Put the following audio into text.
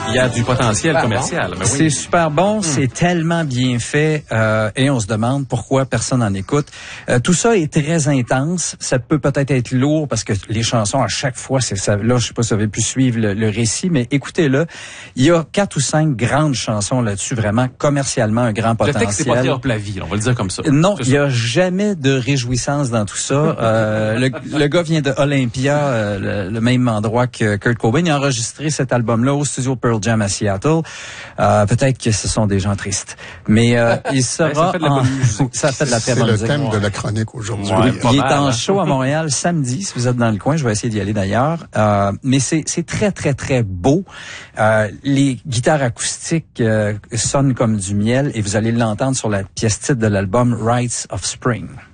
Il y a du potentiel commercial. Bon. C'est super bon, c'est tellement bien fait et on se demande pourquoi personne n'en écoute. Tout ça est très intense. Ça peut peut-être être lourd parce que les chansons, à chaque fois, c'est ça. Là, je sais pas si vous avez pu suivre le récit, mais écoutez-le. Il y a 4 ou 5 grandes chansons là-dessus, vraiment commercialement un grand potentiel. Le texte, c'est pas Théâtre la vie, on va le dire comme ça. Non, il y a jamais de réjouissance dans tout ça. Le gars vient de Olympia, le même endroit que Kurt Cobain. Il a enregistré cet album-là au studio Pearl Jam à Seattle. Peut-être que ce sont des gens tristes, mais il sera ça fait de la très bonne musique. C'est le thème de la chronique aujourd'hui. Ouais, il est en show à Montréal samedi, si vous êtes dans le coin. Je vais essayer d'y aller d'ailleurs. Mais c'est très, très, très beau. Les guitares acoustiques sonnent comme du miel et vous allez l'entendre sur la pièce titre de l'album Rites of Spring.